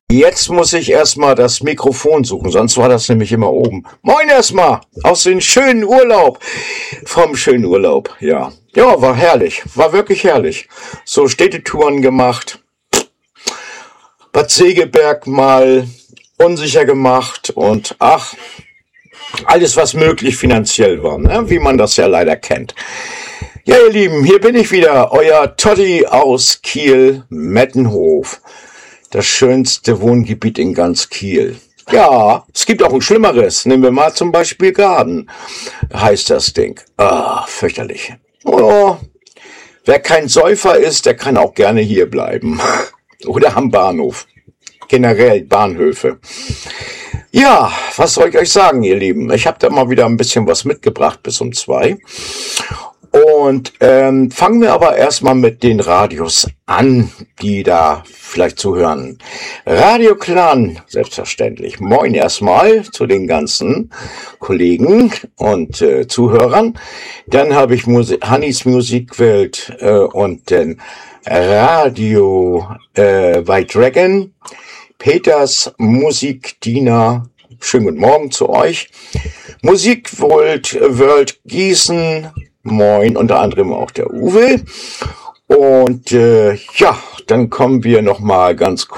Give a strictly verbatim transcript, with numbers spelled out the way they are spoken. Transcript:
Jetzt muss ich erstmal das Mikrofon suchen, sonst war das nämlich immer oben. Moin erstmal aus dem schönen Urlaub. Vom schönen Urlaub, ja. Ja, war herrlich, war wirklich herrlich. So Städtetouren gemacht. Bad Segeberg mal unsicher gemacht und ach, alles was möglich finanziell war, ne? Wie man das ja leider kennt. Ja, ihr Lieben, hier bin ich wieder, euer Totti aus Kiel-Mettenhof. Das schönste Wohngebiet in ganz Kiel. Ja, es gibt auch ein schlimmeres. Nehmen wir mal zum Beispiel Gaden, heißt das Ding. Ah, fürchterlich. Oh, wer kein Säufer ist, der kann auch gerne hier bleiben. Oder am Bahnhof. Generell Bahnhöfe. Ja, was soll ich euch sagen, ihr Lieben? Ich habe da mal wieder ein bisschen was mitgebracht bis um zwei. Und ähm, fangen wir aber erstmal mit den Radios an, die da vielleicht zuhören. Radio Clan, selbstverständlich. Moin erstmal zu den ganzen Kollegen und äh, Zuhörern. Dann habe ich Musi- Hannis Musikwelt äh, und den Radio äh, White Dragon, Peters Musikdiener. Schönen guten Morgen zu euch. Musikworld World Gießen. Moin, unter anderem auch der Uwe. Und äh, ja, dann kommen wir noch mal ganz kurz